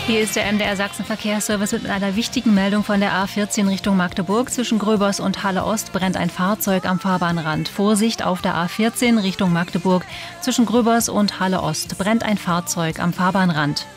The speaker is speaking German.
Hier ist der MDR Sachsen Verkehrsservice mit einer wichtigen Meldung von der A14 Richtung Magdeburg. Zwischen Gröbers und Halle Ost brennt ein Fahrzeug am Fahrbahnrand. Vorsicht auf der A14 Richtung Magdeburg. Zwischen Gröbers und Halle Ost brennt ein Fahrzeug am Fahrbahnrand.